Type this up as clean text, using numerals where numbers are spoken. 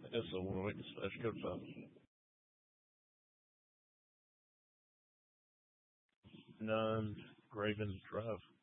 É só um, acho que eu faço. No, Ravens Drive.